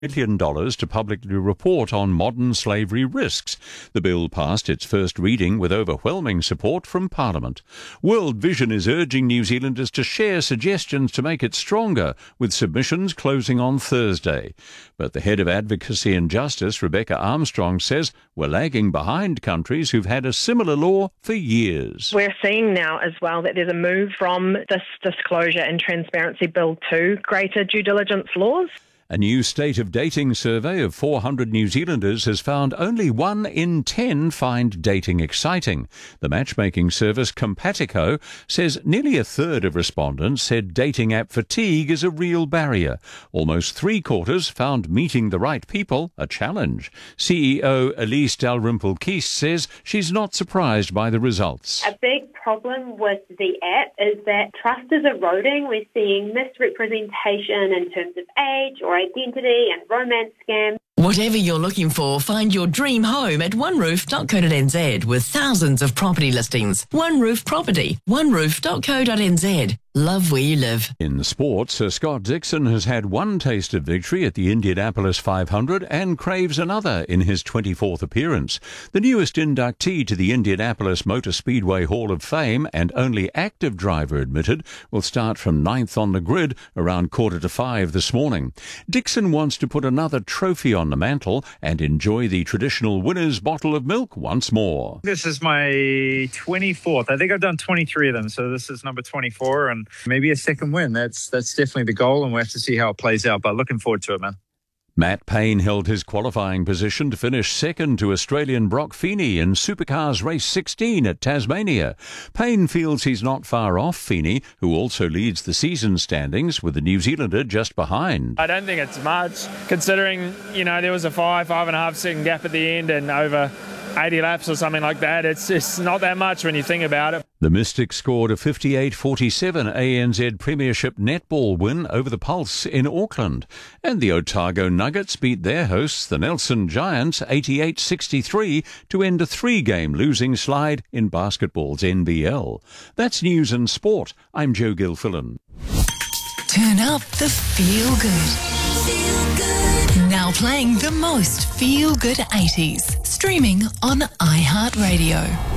$1 million to publicly report on modern slavery risks. The bill passed its first reading with overwhelming support from Parliament. World Vision is urging New Zealanders to share suggestions to make it stronger, with submissions closing on Thursday. But the head of Advocacy and Justice, Rebecca Armstrong, says we're lagging behind countries who've had a similar law for years. We're seeing now as well that there's a move from this disclosure and transparency bill to greater due diligence laws. A new state of dating survey of 400 New Zealanders has found only 1 in 10 find dating exciting. The matchmaking service Compatico says nearly a third of respondents said dating app fatigue is a real barrier. Almost 3/4 found meeting the right people a challenge. CEO Elise Dalrymple-Keist says she's not surprised by the results. A big problem with the app is that trust is eroding. We're seeing misrepresentation in terms of age or identity and romance scams. Whatever you're looking for, find your dream home at oneroof.co.nz with thousands of property listings. One Roof Property, oneroof.co.nz. Love where you live. In sports, Sir Scott Dixon has had one taste of victory at the Indianapolis 500 and craves another in his 24th appearance. The newest inductee to the Indianapolis Motor Speedway Hall of Fame and only active driver admitted will start from 9th on the grid around 4:45 this morning. Dixon wants to put another trophy on the mantle and enjoy the traditional winner's bottle of milk once more. This is my 24th. I think I've done 23 of them, so this is number 24, and maybe a second win. That's definitely the goal, and we'll have to see how it plays out, but looking forward to it, man. Matt Payne held his qualifying position to finish second to Australian Brock Feeney in Supercars Race 16 at Tasmania. Payne feels he's not far off Feeney, who also leads the season standings, with the New Zealander just behind. I don't think it's much, considering, there was a 5.5 second gap at the end and over 80 laps or something like that. It's not that much when you think about it. The Mystics scored a 58-47 ANZ Premiership netball win over the Pulse in Auckland. And the Otago Nuggets beat their hosts, the Nelson Giants, 88-63 to end a 3-game losing slide in basketball's NBL. That's news and sport. I'm Joe Gilfillan. Turn up the feel good. Now playing the most feel good 80s. Streaming on iHeartRadio.